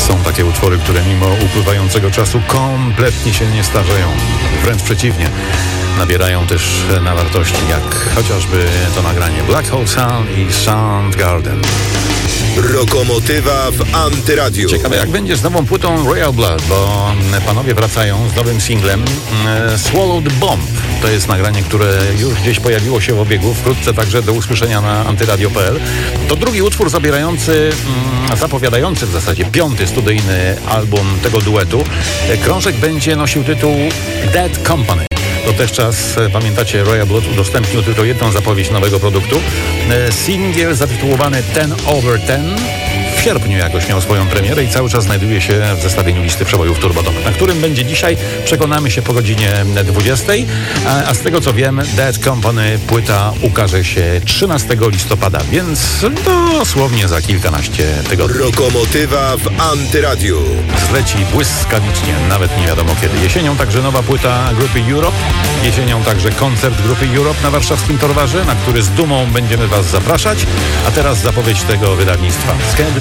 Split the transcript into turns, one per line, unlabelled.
Są takie utwory, które mimo upływającego czasu kompletnie się nie starzeją. Wręcz przeciwnie. Nabierają też na wartości, jak chociażby to nagranie Black Hole Sun i Soundgarden.
Rokomotywa w Antyradiu.
Ciekawe, jak będzie z nową płytą Royal Blood, bo panowie wracają z nowym singlem Swallowed Bomb. To jest nagranie, które już gdzieś pojawiło się w obiegu, wkrótce także do usłyszenia na antyradio.pl. To drugi utwór zapowiadający w zasadzie 5. studyjny album tego duetu. Krążek będzie nosił tytuł Dead Company. Dotychczas, pamiętacie, Royal Blood udostępnił tylko jedną zapowiedź nowego produktu. Singiel zatytułowany 10/10 w sierpniu jakoś miał swoją premierę i cały czas znajduje się w zestawieniu listy przebojów Turbodom, na którym będzie dzisiaj, przekonamy się po godzinie 20. A z tego co wiem, Dead Company płyta ukaże się 13 listopada, więc dosłownie za kilkanaście tygodni.
Rokomotywa w Antyradiu.
Zleci błyskawicznie, nawet nie wiadomo kiedy. Jesienią także nowa płyta grupy Europe. Jesienią także koncert grupy Europe na warszawskim Torwarze, na który z dumą będziemy Was zapraszać. A teraz zapowiedź tego wydawnictwa. Scandinavian